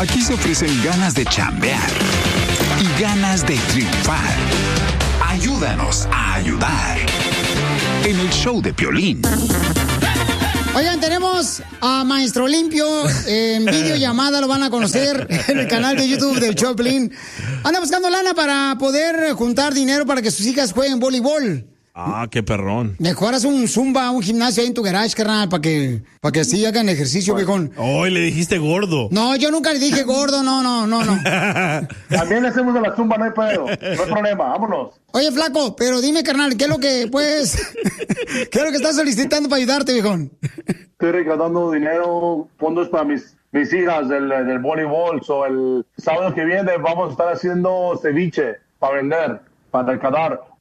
Aquí se ofrecen ganas de chambear y ganas de triunfar. Ayúdanos a ayudar. En el show de Piolín. Oigan, tenemos a Maestro Limpio en videollamada, lo van a conocer en el canal de YouTube del Choplin. Anda buscando lana para poder juntar dinero para que sus hijas jueguen voleibol. Ah, qué perrón. Mejoras un zumba, un gimnasio ahí en tu garage, carnal, para que así hagan ejercicio, viejón. Hoy le dijiste gordo. No, yo nunca le dije gordo, no. También le hacemos de la zumba, no hay pedo, no hay problema, vámonos. Oye, flaco, pero dime, carnal, ¿qué es lo que, pues, qué es lo que estás solicitando para ayudarte, viejón? Estoy recaudando dinero, fondos para mis hijas del voleibol. El sábado que viene vamos a estar haciendo ceviche para vender, para recaudar